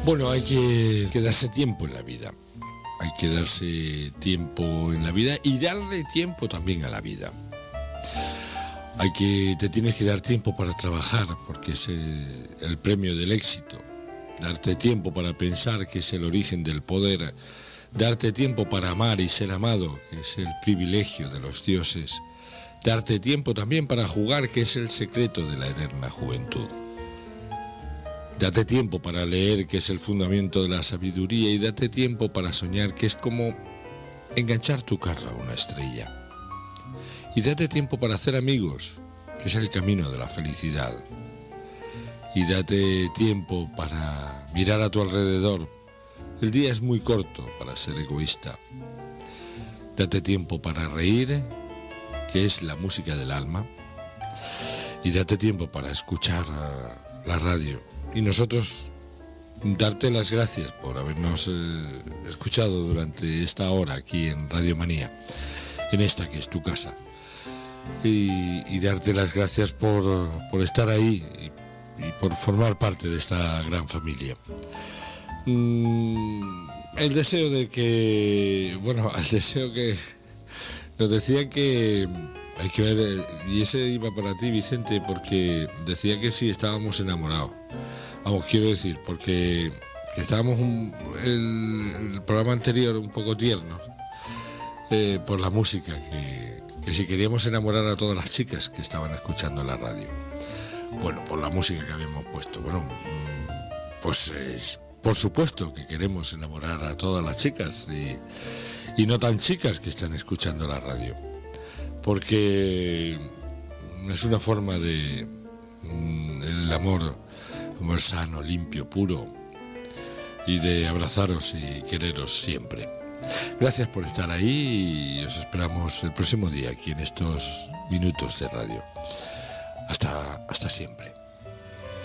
Bueno, hay que darse tiempo en la vida. Hay que darse tiempo en la vida y darle tiempo también a la vida. Te tienes que dar tiempo para trabajar, porque es el premio del éxito. Darte tiempo para pensar, que es el origen del poder. Darte tiempo para amar y ser amado, que es el privilegio de los dioses. Darte tiempo también para jugar, que es el secreto de la eterna juventud. Date tiempo para leer, que es el fundamento de la sabiduría, y date tiempo para soñar, que es como enganchar tu carro a una estrella. Y date tiempo para hacer amigos, que es el camino de la felicidad. Y date tiempo para mirar a tu alrededor. El día es muy corto para ser egoísta. Date tiempo para reír, que es la música del alma. Y date tiempo para escuchar la radio. Y nosotros darte las gracias por habernos escuchado durante esta hora aquí en Radio Manía, en esta que es tu casa. Y darte las gracias por estar ahí y por formar parte de esta gran familia. El deseo que nos decían que hay que ver, y ese iba para ti, Vicente, porque decía que sí estábamos enamorados. Vamos, quiero decir, porque que estábamos el programa anterior un poco tiernos por la música, que si queríamos enamorar a todas las chicas que estaban escuchando la radio. Bueno, por la música que habíamos puesto. Bueno, pues por supuesto que queremos enamorar a todas las chicas y no tan chicas que están escuchando la radio, porque es una forma de el amor sano, limpio, puro, y de abrazaros y quereros siempre. Gracias por estar ahí y os esperamos el próximo día aquí en estos minutos de radio. Hasta siempre.